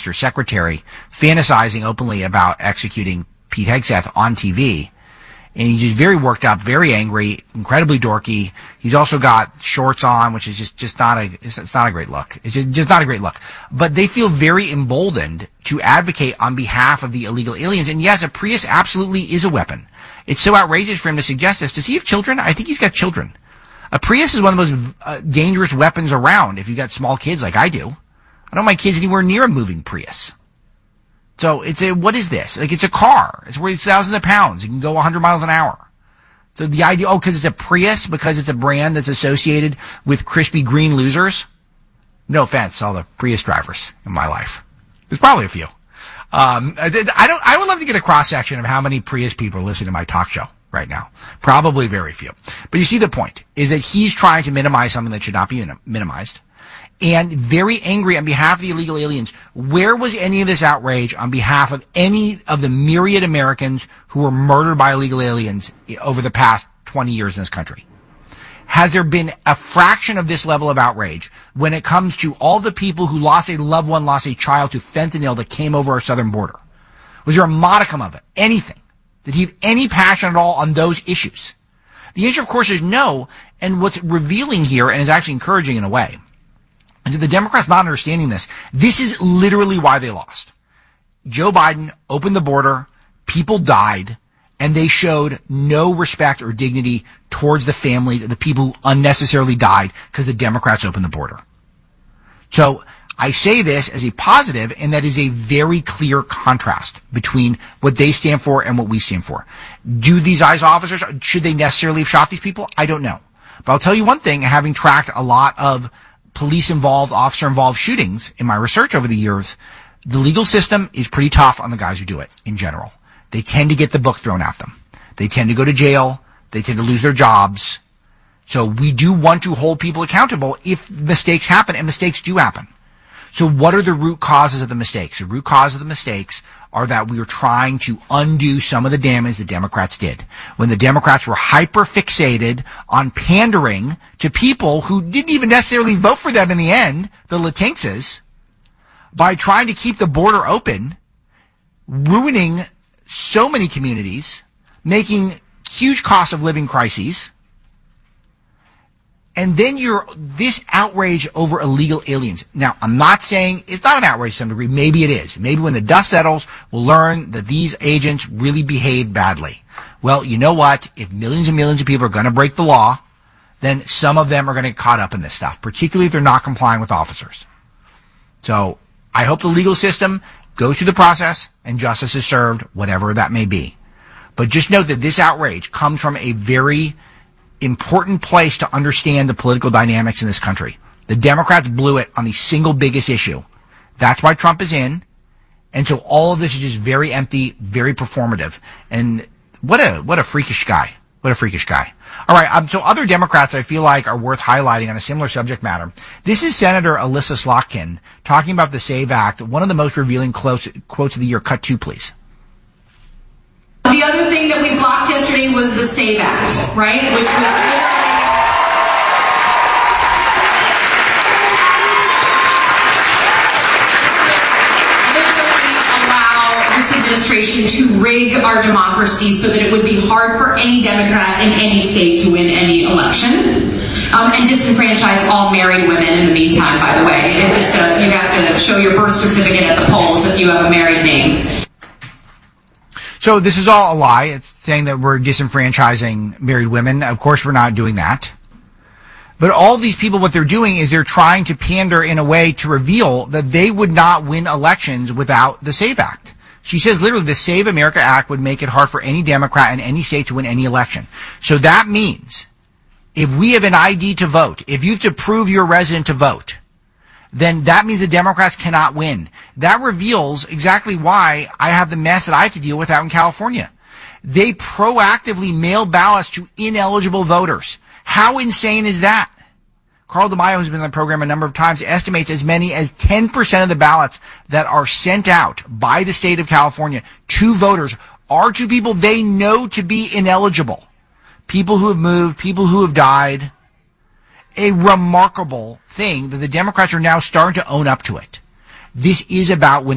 Foster's secretary, fantasizing openly about executing Pete Hegseth on TV. And he's just very worked up, very angry, incredibly dorky. He's also got shorts on, which is just not it's not a great look. It's just not a great look. But they feel very emboldened to advocate on behalf of the illegal aliens. And yes, a Prius absolutely is a weapon. It's so outrageous for him to suggest this. Does he have children? I think he's got children. A Prius is one of the most dangerous weapons around if you got small kids like I do. I don't want my kids anywhere near a moving Prius. So what is this? Like, it's a car. It's worth thousands of pounds. It can go 100 miles an hour. So the idea, because it's a Prius, because it's a brand that's associated with crispy green losers. No offense, all the Prius drivers in my life. There's probably a few. I would love to get a cross section of how many Prius people are listening to my talk show right now. Probably very few. But you see the point is that he's trying to minimize something that should not be minimized. And very angry on behalf of the illegal aliens. Where was any of this outrage on behalf of any of the myriad Americans who were murdered by illegal aliens over the past 20 years in this country? Has there been a fraction of this level of outrage when it comes to all the people who lost a loved one, lost a child to fentanyl that came over our southern border? Was there a modicum of it? Anything? Did he have any passion at all on those issues? The answer, of course, is no. And what's revealing here, and is actually encouraging in a way, is that the Democrats not understanding this. This is literally why they lost. Joe Biden opened the border, people died, and they showed no respect or dignity towards the families of the people who unnecessarily died because the Democrats opened the border. So I say this as a positive, and that is a very clear contrast between what they stand for and what we stand for. Do these ICE officers, should they necessarily have shot these people? I don't know. But I'll tell you one thing, having tracked a lot of police-involved, officer-involved shootings in my research over the years, the legal system is pretty tough on the guys who do it in general. They tend to get the book thrown at them. They tend to go to jail. They tend to lose their jobs. So we do want to hold people accountable if mistakes happen, and mistakes do happen. So what are the root causes of the mistakes? The root cause of the mistakes are that we are trying to undo some of the damage the Democrats did. When the Democrats were hyper-fixated on pandering to people who didn't even necessarily vote for them in the end, the Latinkses, by trying to keep the border open, ruining so many communities, making huge cost of living crises, and then this outrage over illegal aliens. Now, I'm not saying it's not an outrage to some degree. Maybe it is. Maybe when the dust settles, we'll learn that these agents really behaved badly. Well, you know what? If millions and millions of people are going to break the law, then some of them are going to get caught up in this stuff, particularly if they're not complying with officers. So I hope the legal system goes through the process and justice is served, whatever that may be. But just note that this outrage comes from a very important place to understand the political dynamics in this country. The Democrats blew it on the single biggest issue. That's why Trump is in. And so all of this is just very empty, very performative. And what a freakish guy. What a freakish guy. All right. So other Democrats I feel like are worth highlighting on a similar subject matter. This is Senator Alyssa Slotkin talking about the SAVE Act, one of the most revealing quotes of the year. Cut 2, please. The other thing that we blocked yesterday was the SAVE Act, right? Which was literally allow this administration to rig our democracy so that it would be hard for any Democrat in any state to win any election. And disenfranchise all married women in the meantime, by the way. And just you have to show your birth certificate at the polls if you have a married name. So this is all a lie. It's saying that we're disenfranchising married women. Of course, we're not doing that. But all these people, what they're doing is they're trying to pander in a way to reveal that they would not win elections without the SAVE Act. She says literally the Save America Act would make it hard for any Democrat in any state to win any election. So that means if we have an ID to vote, if you have to prove you're a resident to vote, then that means the Democrats cannot win. That reveals exactly why I have the mess that I have to deal with out in California. They proactively mail ballots to ineligible voters. How insane is that? Carl DeMaio, who's been on the program a number of times, estimates as many as 10% of the ballots that are sent out by the state of California to voters are to people they know to be ineligible. People who have moved, people who have died. A remarkable thing that the Democrats are now starting to own up to it. This is about winning.